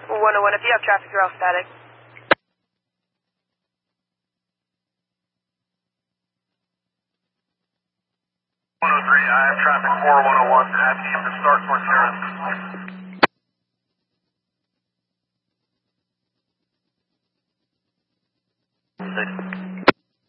101, if you have traffic, you're all static. 103, I have traffic 4101, asking him to start towards Harris. Six.